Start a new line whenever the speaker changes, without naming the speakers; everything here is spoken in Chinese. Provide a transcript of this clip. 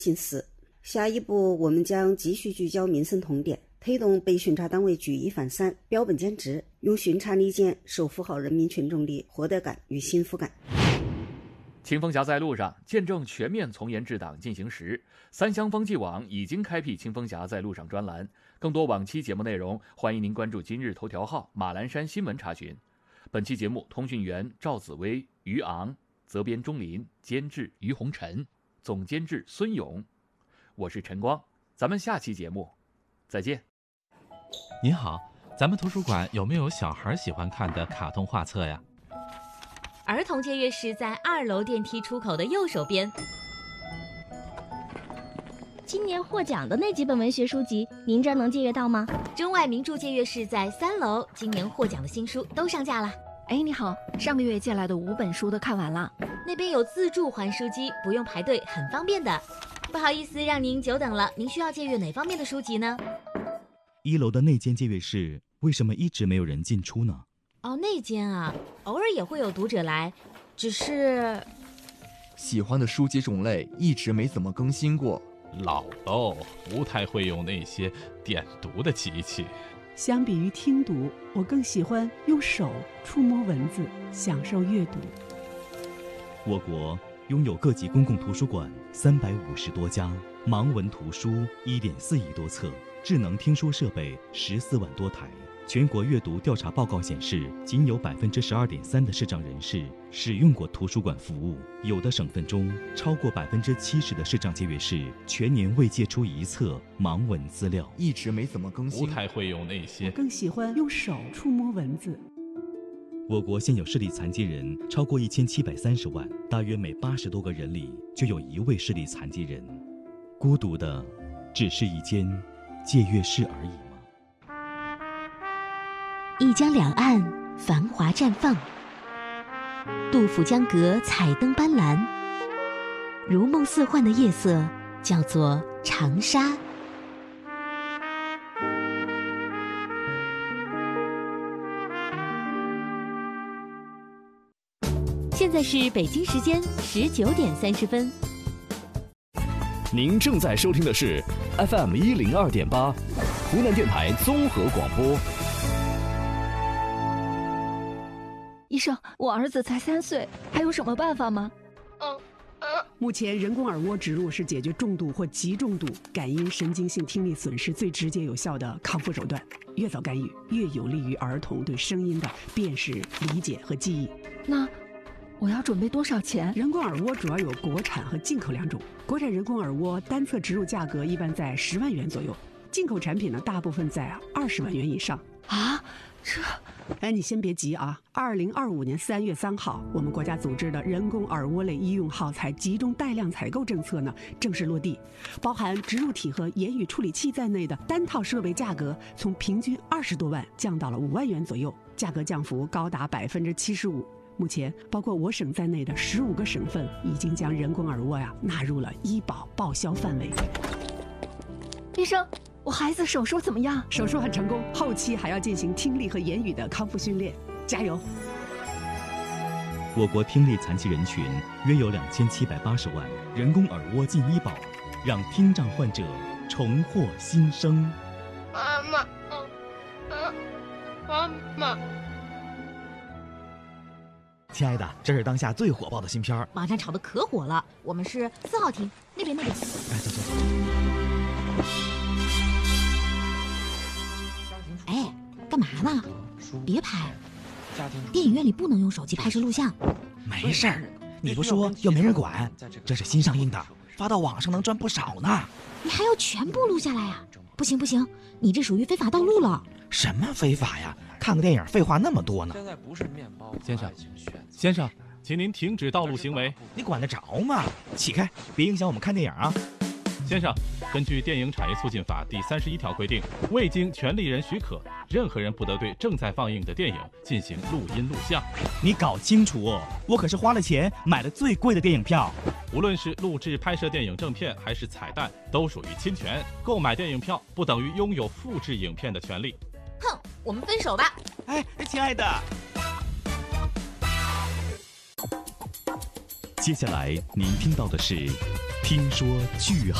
近似。下一步，我们将继续聚焦民生痛点，推动被巡查单位举一反三、标本兼治，用巡查利剑守护好人民群众的获得感与幸福感。
清风侠在路上，见证全面从严治党进行时。三湘风纪网已经开辟清风侠在路上专栏，更多往期节目内容，欢迎您关注今日头条号马栏山新闻查询。本期节目，通讯员赵紫薇、于昂，责编钟林，监制于红尘，总监制孙勇。我是陈光，咱们下期节目再见。
您好，咱们图书馆有没有小孩喜欢看的卡通画册呀？
儿童借阅室在2楼电梯出口的右手边。
今年获奖的那几本文学书籍，您这儿能借阅到吗？
中外名著借阅室在3楼，今年获奖的新书都上架了。
哎，你好，上个月借来的5本书都看完了。
那边有自助还书机，不用排队，很方便的。不好意思让您久等了，您需要借阅哪方面的书籍呢
？1楼的那间借阅室为什么一直没有人进出呢？
哦，那间啊，偶尔也会有读者来，只是
喜欢的书籍种类一直没怎么更新过。
老喽，不太会用那些点读的机器。
相比于听读，我更喜欢用手触摸文字，享受阅读。
我国拥有各级公共图书馆350多家，盲文图书1.4亿多册，智能听说设备14万多台。全国阅读调查报告显示，仅有12.3%的视障人士使用过图书馆服务。有的省份中，超过70%的视障借阅室全年未借出1册盲文资料，
一直没怎么更新。
不太会用那些。
我更喜欢用手触摸文字。
我国现有视力残疾人超过1730万，大约每80多个人里就有1位视力残疾人。孤独的只是一间借阅室而已吗？
一江两岸繁华绽放，杜甫江阁彩灯斑斓，如梦似幻的夜色叫做长沙。现在是北京时间19点30分。
您正在收听的是 FM 102.8，湖南电台综合广播。
医生，我儿子才3岁，还有什么办法吗？
目前人工耳蜗植入是解决重度或极重度感音神经性听力损失最直接有效的康复手段。越早干预，越有利于儿童对声音的辨识、理解和记忆。
那我要准备多少钱？
人工耳蜗主要有国产和进口2种。国产人工耳蜗单侧植入价格一般在10万元左右，进口产品呢大部分在20万元以上。
啊，这……
哎，你先别急啊！2025年3月3号，我们国家组织的人工耳蜗类医用耗材集中带量采购政策呢正式落地，包含植入体和言语处理器在内的单套设备价格从平均20多万降到了5万元左右，价格降幅高达75%。目前，包括我省在内的15个省份已经将人工耳蜗纳入了医保报销范围。
医生，我孩子手术怎么样？
手术很成功，后期还要进行听力和言语的康复训练，加油！
我国听力残疾人群约有2780万，人工耳蜗进医保，让听障患者重获新生。
妈妈，妈妈。
亲爱的，这是当下最火爆的新片，
网上炒得可火了。我们是4号厅，那边。哎，
走。
哎，干嘛呢？别拍！电影院里不能用手机拍摄录像。
没事儿，你不说又没人管。这是新上映的，发到网上能赚不少呢。
你还要全部录下来呀？不行，你这属于非法盗录了。
什么非法呀？看个电影废话那么多呢。
现在不是面包。先生，请您停止盗录行为。
你管得着吗？起开，别影响我们看电影啊！
先生，根据电影产业促进法第31条规定，未经权利人许可，任何人不得对正在放映的电影进行录音录像。
你搞清楚哦，我可是花了钱买了最贵的电影票。
无论是录制拍摄电影正片还是彩蛋，都属于侵权。购买电影票不等于拥有复制影片的权利。
哼，我们分手吧。
哎，亲爱的。
接下来您听到的是听说剧